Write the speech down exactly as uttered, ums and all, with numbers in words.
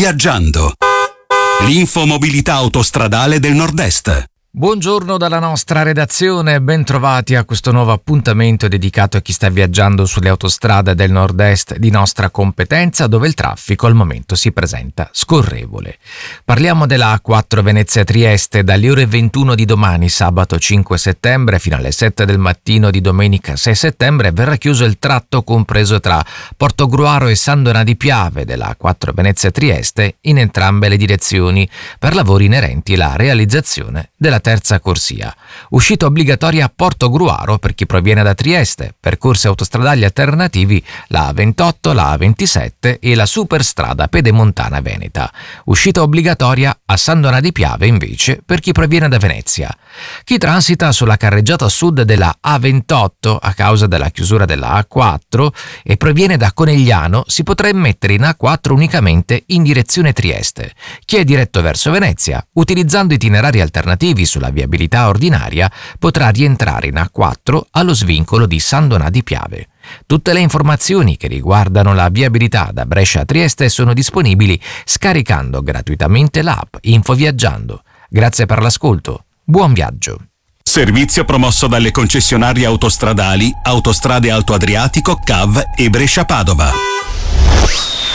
Viaggiando. L'info mobilità autostradale del Nord-Est. Buongiorno dalla nostra redazione, ben trovati a questo nuovo appuntamento dedicato a chi sta viaggiando sulle autostrade del nord-est di nostra competenza, dove il traffico al momento si presenta scorrevole. Parliamo della A quattro Venezia-Trieste. Dalle ore ventuno di domani, sabato cinque settembre, fino alle sette del mattino di domenica sei settembre, verrà chiuso il tratto compreso tra Portogruaro e Sandona di Piave della A quattro Venezia-Trieste in entrambe le direzioni per lavori inerenti alla realizzazione della terza corsia. Uscita obbligatoria a Portogruaro per chi proviene da Trieste, percorsi autostradali alternativi la A ventotto, la A ventisette e la superstrada pedemontana veneta. Uscita obbligatoria a Sandona di Piave invece per chi proviene da Venezia. Chi transita sulla carreggiata sud della A ventotto a causa della chiusura della A quattro e proviene da Conegliano si potrà immettere in A quattro unicamente in direzione Trieste. Chi è diretto verso Venezia, utilizzando itinerari alternativi sulla viabilità ordinaria, potrà rientrare in A quattro allo svincolo di Sandona di Piave. Tutte le informazioni che riguardano la viabilità da Brescia a Trieste sono disponibili scaricando gratuitamente l'app Info Viaggiando. Grazie per l'ascolto. Buon viaggio. Servizio promosso dalle concessionarie autostradali Autostrade Alto Adriatico, C A V e Brescia Padova.